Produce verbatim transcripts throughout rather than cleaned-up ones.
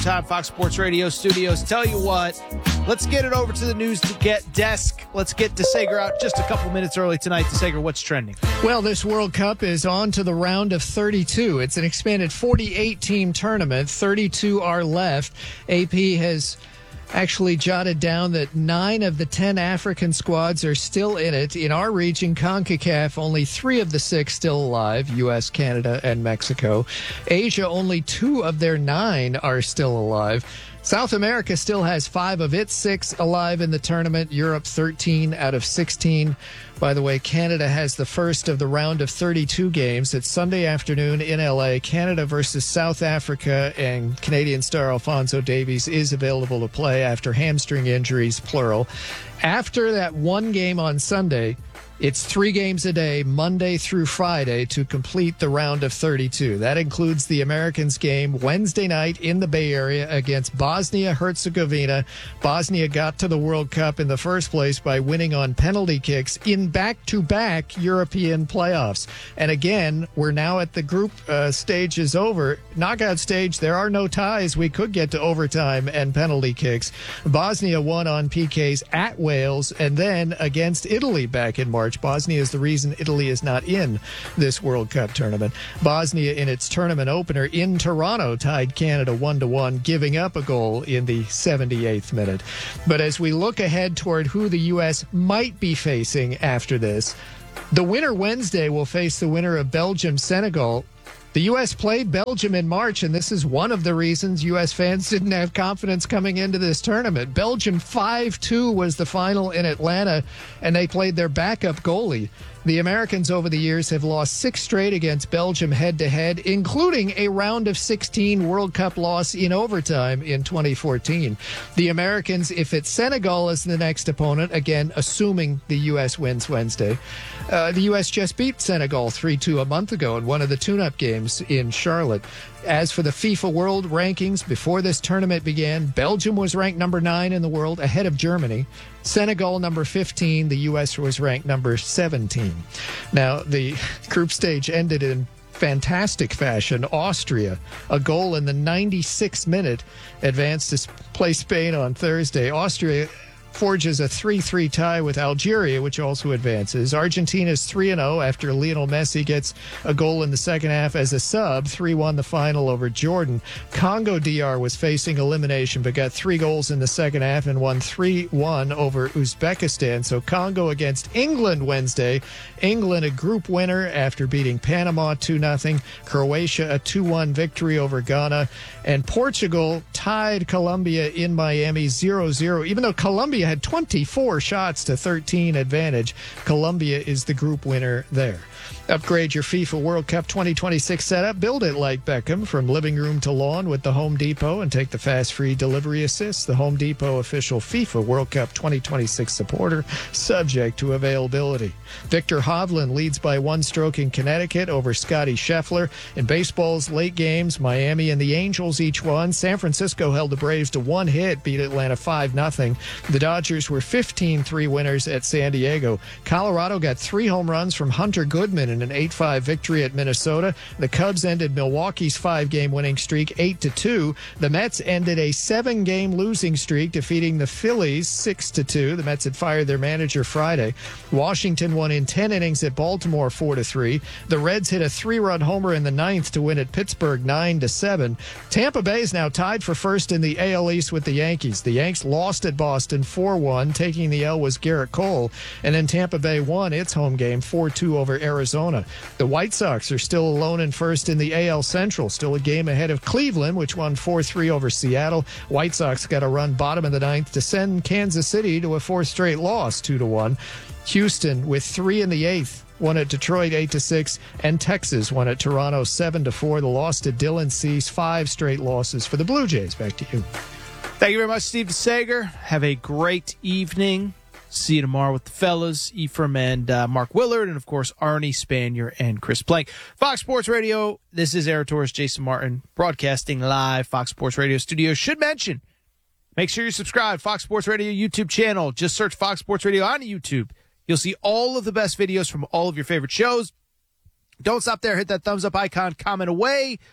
Time, Fox Sports Radio studios. Tell you what, let's get it over to the news to get desk. Let's get DeSager out just a couple minutes early tonight. DeSager, what's trending? Well, this World Cup is on to the round of thirty-two. It's an expanded forty-eight team tournament. thirty-two are left. A P has actually jotted down that nine of the ten African squads are still in it. In our region, CONCACAF, only three of the six still alive, U S, Canada, and Mexico. Asia, only two of their nine are still alive. South America still has five of its six alive in the tournament. Europe, thirteen out of sixteen. By the way, Canada has the first of the round of thirty-two games. It's Sunday afternoon in L A. Canada versus South Africa, and Canadian star Alphonso Davies is available to play after hamstring injuries, plural. After that one game on Sunday, it's three games a day, Monday through Friday, to complete the round of thirty-two. That includes the Americans game Wednesday night in the Bay Area against Bosnia-Herzegovina. Bosnia got to the World Cup in the first place by winning on penalty kicks in back-to-back European playoffs. And again, we're now at the group uh, stage is over. Knockout stage, there are no ties. We could get to overtime and penalty kicks. Bosnia won on P Ks at Wales and then against Italy back in March. Bosnia is the reason Italy is not in this World Cup tournament. Bosnia, in its tournament opener in Toronto, tied Canada one to one, giving up a goal in the seventy-eighth minute. But as we look ahead toward who the U S might be facing after this, the winner Wednesday will face the winner of Belgium-Senegal. The U S played Belgium in March, and this is one of the reasons U S fans didn't have confidence coming into this tournament. Belgium five two was the final in Atlanta, and they played their backup goalie. The Americans over the years have lost six straight against Belgium head-to-head, including a round of sixteen World Cup loss in overtime in twenty fourteen. The Americans, if it's Senegal as the next opponent, again, assuming the U S wins Wednesday, uh, the U S just beat Senegal three two a month ago in one of the tune-up games in Charlotte. As for the FIFA World Rankings, before this tournament began, Belgium was ranked number nine in the world, ahead of Germany. Senegal, number fifteen. The U S was ranked number seventeen. Now, the group stage ended in fantastic fashion. Austria, a goal in the ninety-sixth minute, advanced to play Spain on Thursday. Austria forges a three three tie with Algeria, which also advances. Argentina's three and oh after Lionel Messi gets a goal in the second half as a sub. three one the final over Jordan. Congo D R was facing elimination but got three goals in the second half and won three one over Uzbekistan. So Congo against England Wednesday. England a group winner after beating Panama two nothing. Croatia a two one victory over Ghana. And Portugal tied Colombia in Miami zero zero. Even though Colombia had twenty-four shots to thirteen advantage, Colombia is the group winner there. Upgrade your FIFA World Cup twenty twenty-six setup. Build it like Beckham from living room to lawn with the Home Depot and take the fast free delivery assist. The Home Depot official FIFA World Cup twenty twenty-six supporter, subject to availability. Victor Hovland leads by one stroke in Connecticut over Scotty Scheffler. In baseball's late games, Miami and the Angels each won. San Francisco held the Braves to one hit, beat Atlanta five nothing. The Dodgers were fifteen three winners at San Diego. Colorado got three home runs from Hunter Goodman in an eight five victory at Minnesota. The Cubs ended Milwaukee's five-game winning streak eight to two. The Mets ended a seven-game losing streak, defeating the Phillies six to two. The Mets had fired their manager Friday. Washington won in ten innings at Baltimore four to three. The Reds hit a three-run homer in the ninth to win at Pittsburgh nine to seven. Tampa Bay is now tied for first in the A L East with the Yankees. The Yanks lost at Boston four one. Taking the L was Garrett Cole. And then Tampa Bay won its home game four two over Arizona. The White Sox are still alone in first in the A L Central, still a game ahead of Cleveland, which won four three over Seattle. White Sox got a run bottom of the ninth to send Kansas City to a fourth straight loss, two to one. Houston with three in the eighth won at Detroit eight to six, and Texas won at Toronto seven to four. The loss to Dylan Cease, five straight losses for the Blue Jays. Back to you. Thank you very much, Steve DeSager. Have a great evening. See you tomorrow with the fellas, Ephraim and uh, Mark Willard, and, of course, Arnie Spanier and Chris Plank. Fox Sports Radio, this is Eric Torres, Jason Martin, broadcasting live, Fox Sports Radio studio. Should mention, make sure you subscribe, Fox Sports Radio YouTube channel. Just search Fox Sports Radio on YouTube. You'll see all of the best videos from all of your favorite shows. Don't stop there. Hit that thumbs up icon, comment away.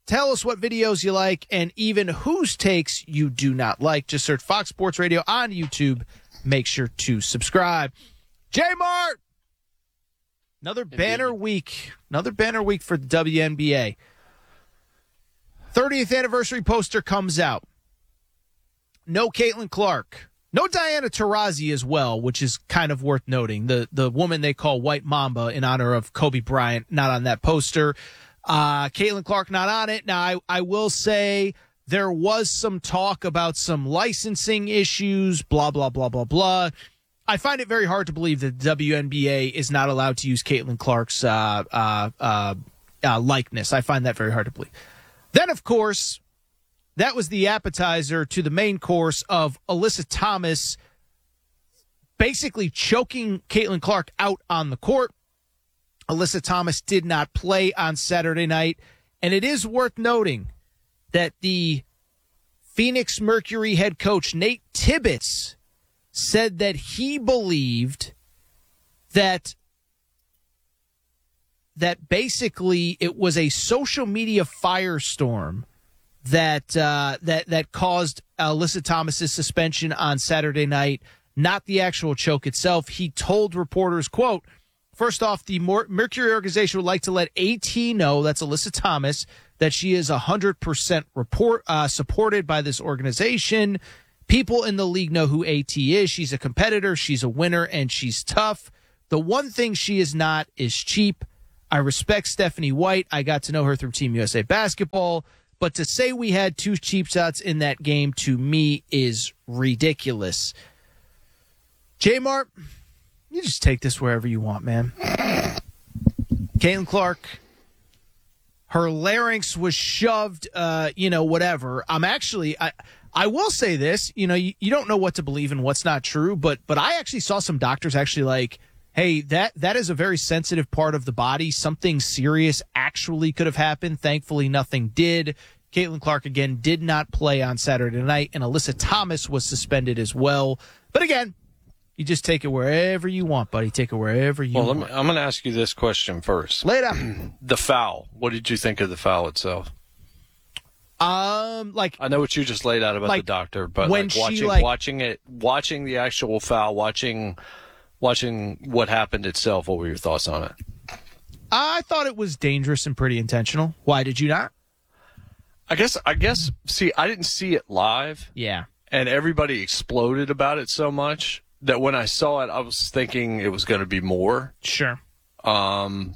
Tell us what videos you like and even whose takes you do not like. Just search Fox Sports Radio on YouTube. Make sure to subscribe. J-Mart! Another banner week. Another banner week for the W N B A. thirtieth anniversary poster comes out. No Caitlin Clark. No Diana Taurasi as well, which is kind of worth noting. The the woman they call White Mamba in honor of Kobe Bryant, not on that poster. Uh, Caitlin Clark not on it. Now, I, I will say there was some talk about some licensing issues, blah, blah, blah, blah, blah. I find it very hard to believe that the W N B A is not allowed to use Caitlin Clark's uh, uh, uh, uh, likeness. I find that very hard to believe. Then, of course, that was the appetizer to the main course of Alyssa Thomas basically choking Caitlin Clark out on the court. Alyssa Thomas did not play on Saturday night, and it is worth noting that the Phoenix Mercury head coach, Nate Tibbetts, said that he believed that that basically it was a social media firestorm that uh, that that caused Alyssa Thomas's suspension on Saturday night, not the actual choke itself. He told reporters, quote, "First off, the Mercury organization would like to let AT know," that's Alyssa Thomas, "that she is one hundred percent report, uh, supported by this organization. People in the league know who AT is. She's a competitor, she's a winner, and she's tough. The one thing she is not is cheap. I respect Stephanie White. I got to know her through Team U S A Basketball. But to say we had two cheap shots in that game, to me, is ridiculous." J-Mart, you just take this wherever you want, man. Caitlin Clark, her larynx was shoved, uh, you know, whatever. I'm actually, I, I will say this, you know, you, you don't know what to believe and what's not true, but but I actually saw some doctors actually like, hey, that that is a very sensitive part of the body. Something serious actually could have happened. Thankfully, nothing did. Caitlin Clark, again, did not play on Saturday night, and Alyssa Thomas was suspended as well. But again, you just take it wherever you want, buddy. Take it wherever you well, want. Well, I'm going to ask you this question first. Lay it out. The foul. What did you think of the foul itself? Um, like I know what you just laid out about like the doctor, but when like she, watching, like, watching it, watching the actual foul, watching, watching what happened itself. What were your thoughts on it? I thought it was dangerous and pretty intentional. Why did you not? I guess. I guess. See, I didn't see it live. Yeah. And everybody exploded about it so much that when I saw it, I was thinking it was going to be more. Sure. Um,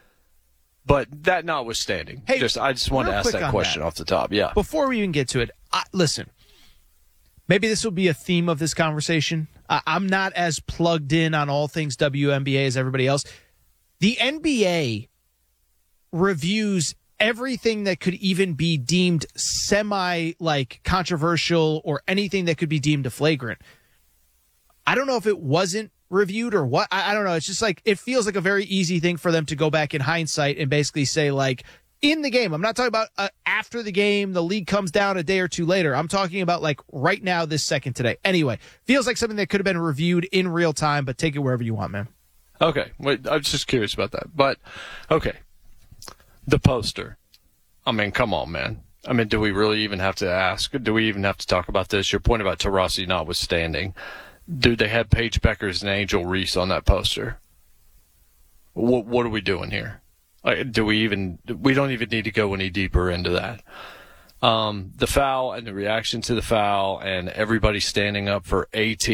but that notwithstanding, hey, just I just wanted to ask that question that. off the top. Yeah. Before we even get to it, I, listen, maybe this will be a theme of this conversation. I, I'm not as plugged in on all things W N B A as everybody else. The N B A reviews everything that could even be deemed semi like controversial or anything that could be deemed a flagrant. I don't know if it wasn't reviewed or what. I, I don't know. It's just like it feels like a very easy thing for them to go back in hindsight and basically say, like, in the game. I'm not talking about uh, after the game, the league comes down a day or two later. I'm talking about like right now, this second today. Anyway, feels like something that could have been reviewed in real time, but take it wherever you want, man. Okay. Wait, I was just curious about that. But, okay. The poster. I mean, come on, man. I mean, do we really even have to ask? Do we even have to talk about this? Your point about Taurasi notwithstanding. Dude, they had Paige Beckers and Angel Reese on that poster. What what are we doing here? Like, do we even? We don't even need to go any deeper into that. Um, the foul and the reaction to the foul and everybody standing up for AT.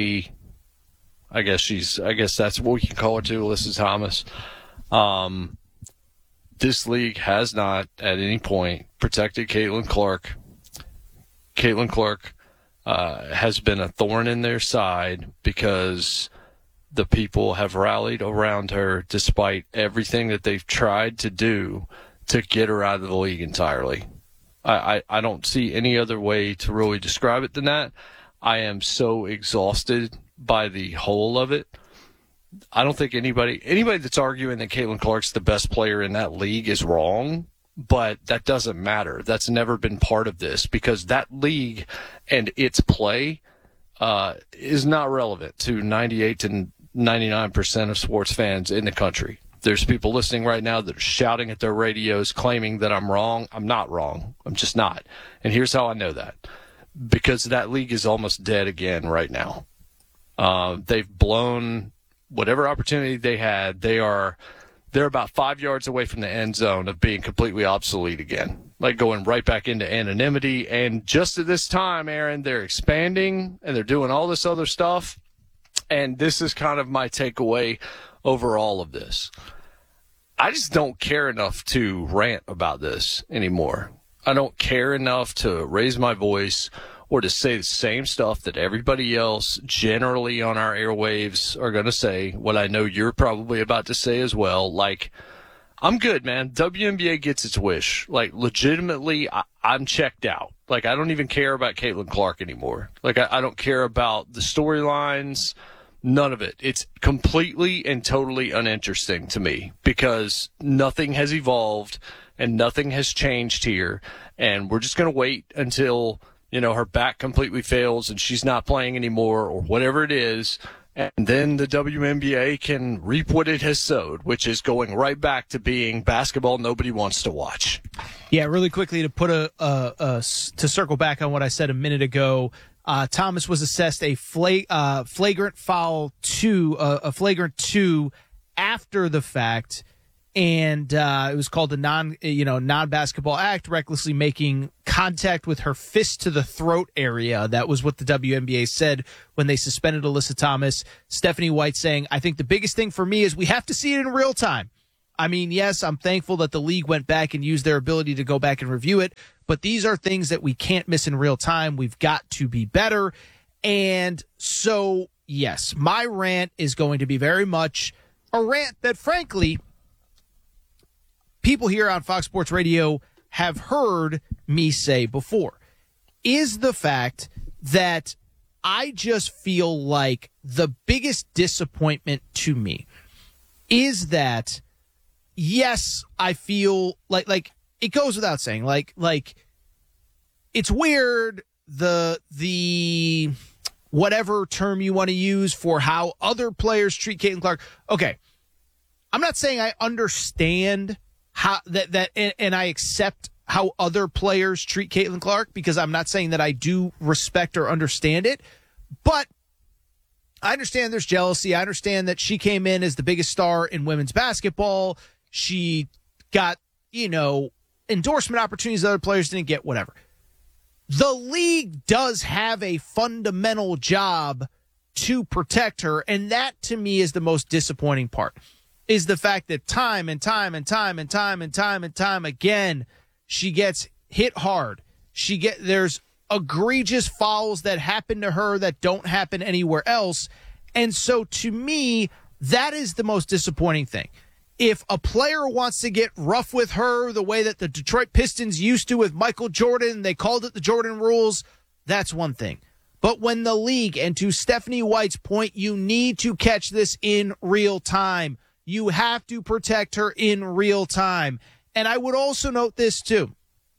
I guess she's. I guess that's what we can call her too, Alyssa Thomas. Um, this league has not at any point protected Caitlin Clark. Caitlin Clark. Uh, has been a thorn in their side because the people have rallied around her despite everything that they've tried to do to get her out of the league entirely. I, I, I don't see any other way to really describe it than that. I am so exhausted by the whole of it. I don't think anybody anybody that's arguing that Caitlin Clark's the best player in that league is wrong. But that doesn't matter. That's never been part of this because that league and its play uh, is not relevant to ninety-eight to ninety-nine percent of sports fans in the country. there's people listening right now that are shouting at their radios claiming that I'm wrong. I'm not wrong. I'm just not. And here's how I know that. Because that league is almost dead again right now. Uh, they've blown whatever opportunity they had. They are they're about five yards away from the end zone of being completely obsolete again, like going right back into anonymity. And just at this time, Aaron, they're expanding and they're doing all this other stuff. And this is kind of my takeaway over all of this. I just don't care enough to rant about this anymore. I don't care enough to raise my voice or to say the same stuff that everybody else generally on our airwaves are going to say, what I know you're probably about to say as well. Like, I'm good, man. W N B A gets its wish. Like, legitimately, I, I'm checked out. Like, I don't even care about Caitlin Clark anymore. Like, I, I don't care about the storylines. None of it. It's completely and totally uninteresting to me because nothing has evolved and nothing has changed here. And we're just going to wait until, you know, her back completely fails and she's not playing anymore or whatever it is. And then the W N B A can reap what it has sowed, which is going right back to being basketball nobody wants to watch. Yeah, really quickly to put a, a, a to circle back on what I said a minute ago. Uh, Thomas was assessed a flag, uh, flagrant foul two, uh, a flagrant two after the fact, and uh, it was called a non, you know, non-basketball act, recklessly making contact with her fist to the throat area. That was what the W N B A said when they suspended Alyssa Thomas. Stephanie White saying, "I think the biggest thing for me is we have to see it in real time." I mean, yes, I'm thankful that the league went back and used their ability to go back and review it, but these are things that we can't miss in real time. We've got to be better. And so, yes, my rant is going to be very much a rant that, frankly, people here on Fox Sports Radio have heard me say before, is the fact that I just feel like the biggest disappointment to me is that yes, I feel like like it goes without saying, like like it's weird the the whatever term you want to use for how other players treat Caitlin Clark. Okay, I'm not saying I understand how that that and, and I accept how other players treat Caitlin Clark because I'm not saying that I do respect or understand it, but I understand there's jealousy. I understand that she came in as the biggest star in women's basketball. She got, you know, endorsement opportunities that other players didn't get, whatever. The league does have a fundamental job to protect her, and that, to me, is the most disappointing part, is the fact that time and time and time and time and time and time again, she gets hit hard. She get There's egregious fouls that happen to her that don't happen anywhere else, and so, to me, that is the most disappointing thing. If a player wants to get rough with her the way that the Detroit Pistons used to with Michael Jordan, they called it the Jordan rules, that's one thing. But when the league, and to Stephanie White's point, you need to catch this in real time. You have to protect her in real time. And I would also note this too,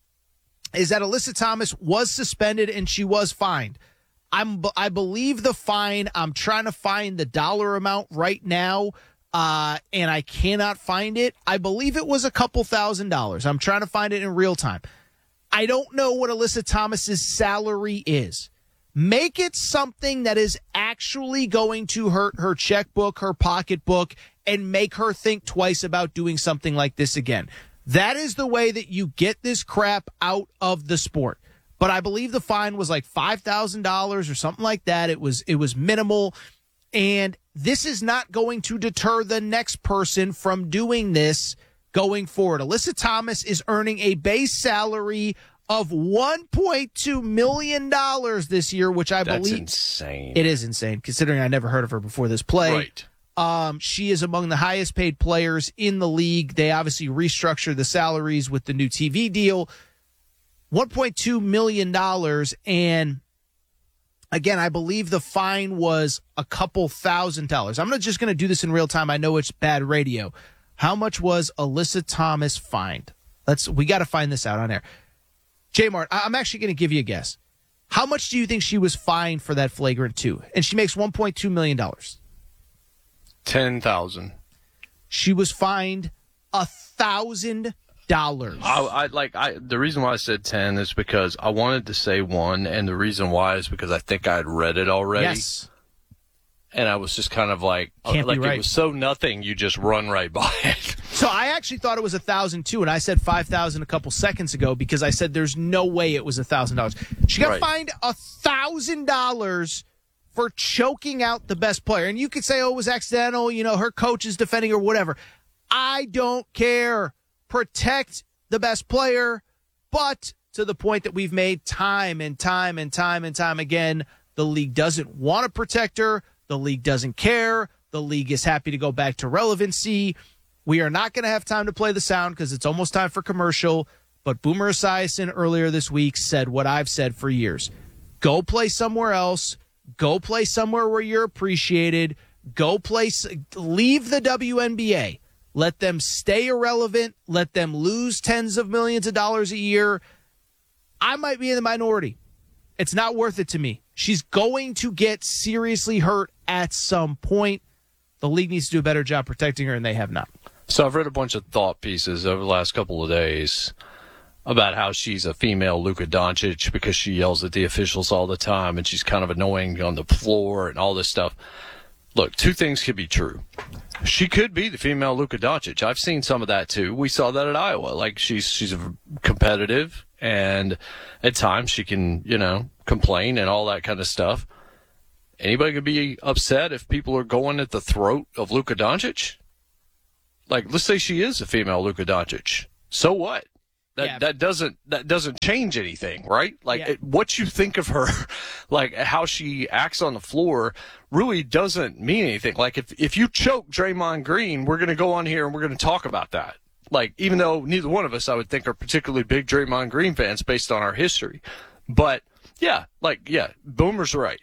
is that Alyssa Thomas was suspended and she was fined. I'm, I believe the fine, I'm trying to find the dollar amount right now, Uh, and I cannot find it. I believe it was a couple thousand dollars. I'm trying to find it in real time. I don't know what Alyssa Thomas's salary is. Make it something that is actually going to hurt her checkbook, her pocketbook, and make her think twice about doing something like this again. That is the way that you get this crap out of the sport. But I believe the fine was like five thousand dollars or something like that. It was, it was minimal. And this is not going to deter the next person from doing this going forward. Alyssa Thomas is earning a base salary of one point two million dollars this year, which I That's believe insane. It is insane, considering I never heard of her before this play. Right. Um, she is among the highest paid players in the league. They obviously restructured the salaries with the new T V deal. one point two million dollars, and again, I believe the fine was a couple thousand dollars. I'm not just going to do this in real time. I know it's bad radio. How much was Alyssa Thomas fined? Let's. We got to find this out on air. J-Mart, I'm actually going to give you a guess. How much do you think she was fined for that flagrant two? And she makes one point two million dollars. ten thousand dollars. she was fined a thousand dollars. I, I like I. The reason why I said ten is because I wanted to say one, and the reason why is because I think I had read it already. Yes. And I was just kind of like, Can't like be right. It was so nothing, you just run right by it. So I actually thought it was a thousand too, and I said five thousand a couple seconds ago because I said there's no way it was a thousand dollars. She got Right. fined a thousand dollars for choking out the best player, and you could say, "Oh, it was accidental." You know, her coach is defending her, whatever. I don't care. Protect the best player, but to the point that we've made time and time and time and time again, the league doesn't want to protect her. The league doesn't care. The league is happy to go back to relevancy. We are not going to have time to play the sound because it's almost time for commercial. But Boomer Esiason earlier this week said what I've said for years. Go play somewhere else. Go play somewhere where you're appreciated. Go play. Leave the W N B A. Let them stay irrelevant. Let them lose tens of millions of dollars a year. I might be in the minority. It's not worth it to me. She's going to get seriously hurt at some point. The league needs to do a better job protecting her, and they have not. So I've read a bunch of thought pieces over the last couple of days about how she's a female Luka Doncic because she yells at the officials all the time, and she's kind of annoying on the floor and all this stuff. Look, two things could be true. She could be the female Luka Doncic. I've seen some of that too. We saw that at Iowa. Like she's she's competitive, and at times she can, you know, complain and all that kind of stuff. Anybody could be upset if people are going at the throat of Luka Doncic. Like, let's say she is a female Luka Doncic. So what? That yeah. that doesn't that doesn't change anything, right? Like yeah. it, what you think of her, like how she acts on the floor, really doesn't mean anything. Like if if you choke Draymond Green, we're gonna go on here and we're gonna talk about that. Like even though neither one of us, I would think, are particularly big Draymond Green fans based on our history, but yeah, like yeah, Boomer's right.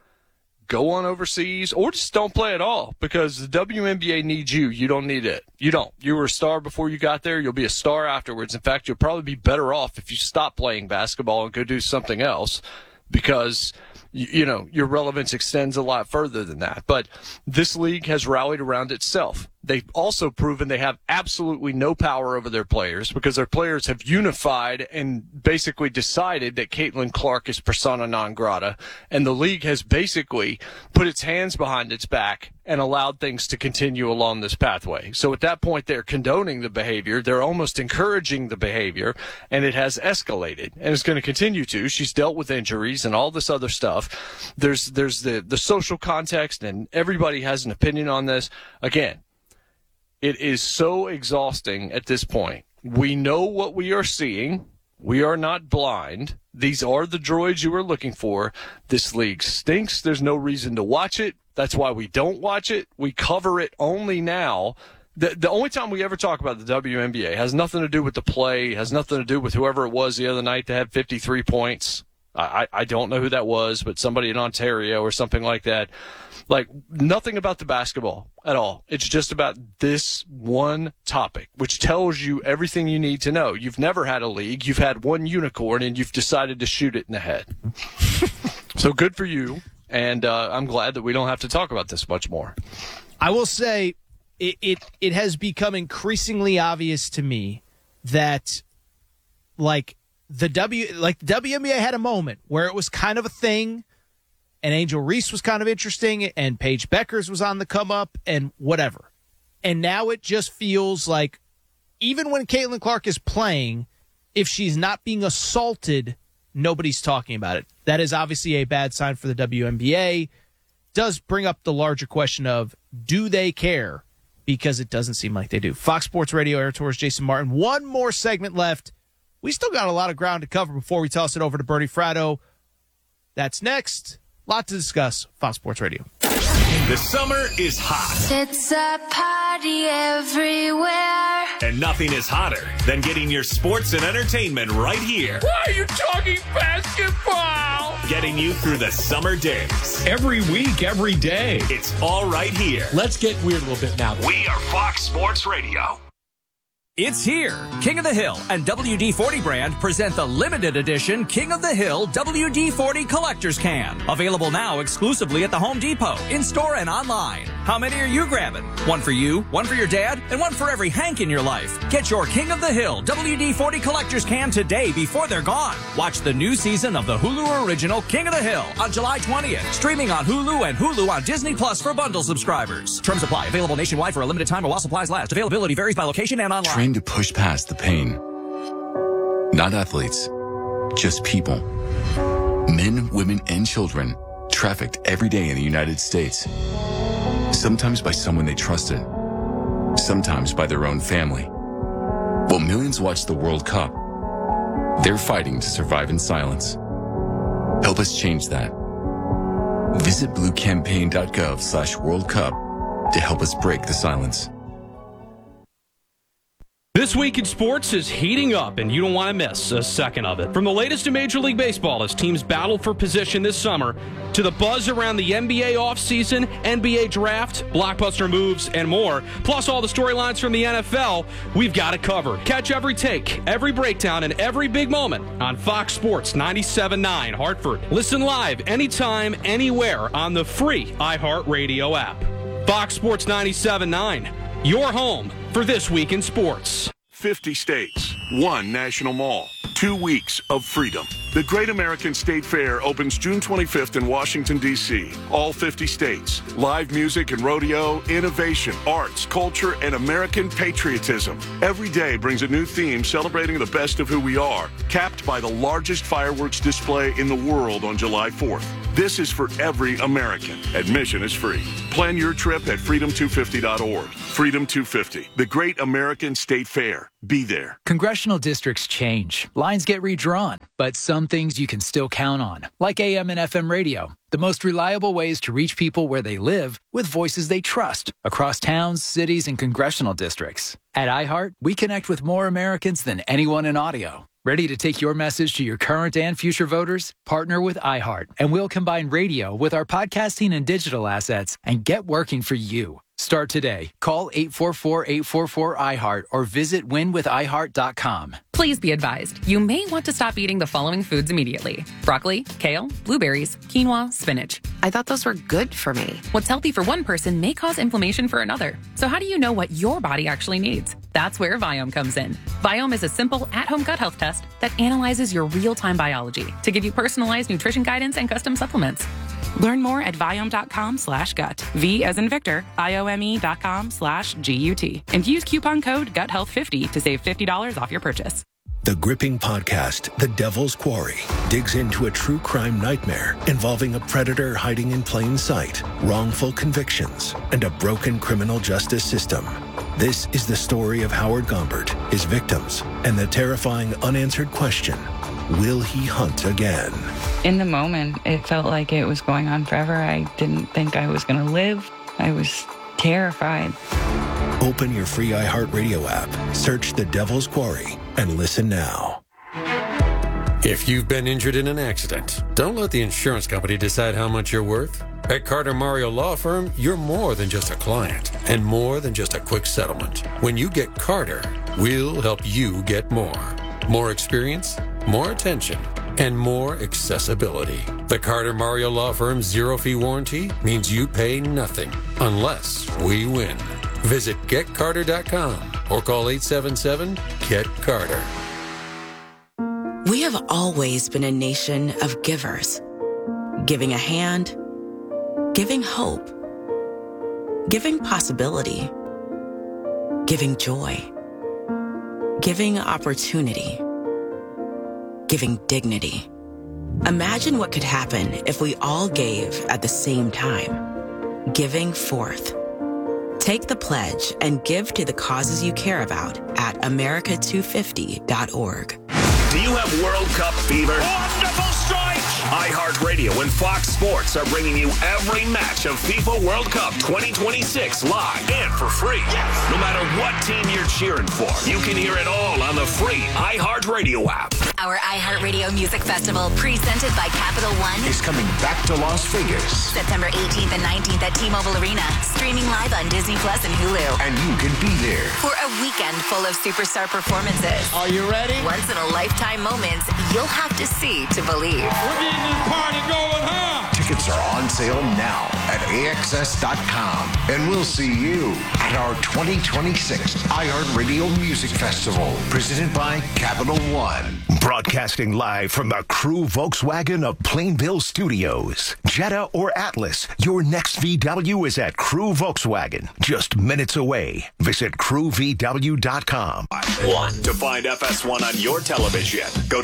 Go on overseas or just don't play at all because the W N B A needs you. You don't need it. You don't. You were a star before you got there. You'll be a star afterwards. In fact, you'll probably be better off if you stop playing basketball and go do something else because, you, you know, your relevance extends a lot further than that. But this league has rallied around itself. They've also proven they have absolutely no power over their players because their players have unified and basically decided that Caitlin Clark is persona non grata, and the league has basically put its hands behind its back and allowed things to continue along this pathway. So at that point, they're condoning the behavior. They're almost encouraging the behavior, and it has escalated, and it's going to continue to. She's dealt with injuries and all this other stuff. There's there's the, the social context, and everybody has an opinion on this. Again, it is so exhausting at this point. We know what we are seeing. We are not blind. These are the droids you are looking for. This league stinks. There's no reason to watch it. That's why we don't watch it. We cover it only now. The, the only time we ever talk about the W N B A has nothing to do with the play, has nothing to do with whoever it was the other night that had fifty-three points. I, I don't know who that was, but somebody in Ontario or something like that. Like, nothing about the basketball at all. It's just about this one topic, which tells you everything you need to know. You've never had a league. You've had one unicorn, and you've decided to shoot it in the head. So good for you, and uh, I'm glad that we don't have to talk about this much more. I will say it, it, it has become increasingly obvious to me that, like, the W like the W N B A had a moment where it was kind of a thing, and Angel Reese was kind of interesting, and Paige Beckers was on the come up, and whatever. And now it just feels like even when Caitlin Clark is playing, if she's not being assaulted, nobody's talking about it. That is obviously a bad sign for the W N B A. Does bring up the larger question of, do they care? Because it doesn't seem like they do. Fox Sports Radio, Aaron Torres, Jason Martin. One more segment left. We still got a lot of ground to cover before we toss it over to Bernie Fratto. That's next. A lot to discuss. Fox Sports Radio. The summer is hot. It's a party everywhere. And nothing is hotter than getting your sports and entertainment right here. Why are you talking basketball? Getting you through the summer days. Every week, every day. It's all right here. Let's get weird a little bit now. We are Fox Sports Radio. It's here. King of the Hill and W D forty brand present the limited edition King of the Hill W D forty Collector's Can. Available now exclusively at the Home Depot, in-store and online. How many are you grabbing? One for you, one for your dad, and one for every Hank in your life. Get your King of the Hill W D forty Collector's Can today before they're gone. Watch the new season of the Hulu original King of the Hill on July twentieth. Streaming on Hulu and Hulu on Disney Plus for bundle subscribers. Terms apply. Available nationwide for a limited time while supplies last. Availability varies by location and online. Train to push past the pain. Not athletes, just people. Men, women, and children trafficked every day in the United States. Sometimes by someone they trusted. Sometimes by their own family. While millions watch the World Cup, they're fighting to survive in silence. Help us change that. Visit bluecampaign.gov slash World Cup to help us break the silence. This week in sports is heating up, and you don't want to miss a second of it. From the latest in Major League Baseball as teams battle for position this summer, to the buzz around the N B A offseason, N B A draft, blockbuster moves, and more, plus all the storylines from the N F L, we've got it covered. Catch every take, every breakdown, and every big moment on Fox Sports ninety-seven point nine Hartford. Listen live anytime, anywhere on the free iHeartRadio app. Fox Sports ninety-seven point nine, your home for This Week in Sports. fifty states, one national mall, two weeks of freedom. The Great American State Fair opens June twenty-fifth in Washington, D C All fifty states. Live music and rodeo, innovation, arts, culture, and American patriotism. Every day brings a new theme celebrating the best of who we are, capped by the largest fireworks display in the world on July fourth. This is for every American. Admission is free. Plan your trip at freedom two fifty dot org. Freedom two fifty, the Great American State Fair. Be there. Congressional districts change. Lines get redrawn. But some things you can still count on, like A M and F M radio. The most reliable ways to reach people where they live with voices they trust across towns, cities, and congressional districts. At iHeart, we connect with more Americans than anyone in audio. Ready to take your message to your current and future voters? Partner with iHeart, and we'll combine radio with our podcasting and digital assets and get working for you. Start today. Call eight four four, eight four four, I heart or visit win with i heart dot com. Please be advised, you may want to stop eating the following foods immediately. Broccoli, kale, blueberries, quinoa, spinach. I thought those were good for me. What's healthy for one person may cause inflammation for another. So how do you know what your body actually needs? That's where Viome comes in. Viome is a simple at-home gut health test that analyzes your real-time biology to give you personalized nutrition guidance and custom supplements. Learn more at Viome.com slash gut. V as in Victor, I-O-M-E dot com slash G-U-T. And use coupon code gut health fifty to save fifty dollars off your purchase. The gripping podcast, The Devil's Quarry, digs into a true crime nightmare involving a predator hiding in plain sight, wrongful convictions, and a broken criminal justice system. This is the story of Howard Gombert, his victims, and the terrifying unanswered question, will he hunt again? In the moment, it felt like it was going on forever. I didn't think I was going to live. I was terrified. Open your free iHeartRadio app, search The Devil's Quarry, and listen now. If you've been injured in an accident, don't let the insurance company decide how much you're worth. At Carter Mario Law Firm, you're more than just a client and more than just a quick settlement. When you get Carter, we'll help you get more. More experience, more attention, and more accessibility. The Carter Mario Law Firm's zero-fee warranty means you pay nothing unless we win. Visit get carter dot com or call eight seven seven, get carter. We have always been a nation of givers. Giving a hand, giving hope, giving possibility, giving joy, giving opportunity, giving dignity. Imagine what could happen if we all gave at the same time. Giving forth. Take the pledge and give to the causes you care about at America two fifty dot org. Do you have World Cup fever? Wonderful strike! iHeartRadio and Fox Sports are bringing you every match of FIFA World Cup twenty twenty-six live and for free. Yes. No matter what team you're cheering for, you can hear it all on the free iHeartRadio app. Our iHeartRadio Music Festival, presented by Capital One, is coming back to Las Vegas. September eighteenth and nineteenth at T-Mobile Arena, streaming live on Disney Plus and Hulu. And you can be there for a weekend full of superstar performances. Are you ready? Once in a lifetime moments you'll have to see to believe. We're getting this party going, huh? Tickets are on sale now at A X S dot com. And we'll see you at our twenty twenty-six iHeartRadio Music Festival, presented by Capital One. Broadcasting live from the Crew Volkswagen of Plainville Studios. Jetta or Atlas, your next V W is at Crew Volkswagen, just minutes away. Visit crew v w dot com. One. To find F S one on your television, go to